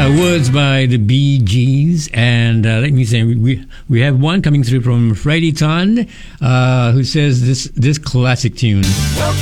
Words by the Bee Gees, and let me say we have one coming through from Freddie Tan, who says this classic tune. Welcome